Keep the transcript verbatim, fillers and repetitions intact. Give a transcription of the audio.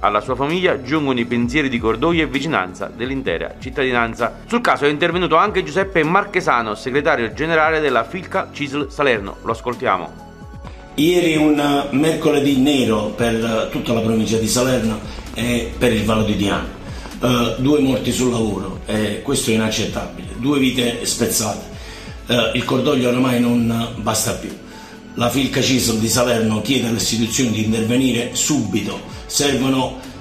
Alla sua famiglia giungono i pensieri di cordoglio e vicinanza dell'intera cittadinanza. Sul caso è intervenuto anche Giuseppe Marchesano, segretario generale della Filca C I S L Salerno. Lo ascoltiamo. Ieri un mercoledì nero per tutta la provincia di Salerno e per il Vallo di Diano. Uh, due morti sul lavoro, e questo è inaccettabile, due vite spezzate. Uh, il cordoglio oramai non basta più. La Filca C I S L di Salerno chiede alle istituzioni di intervenire subito, servono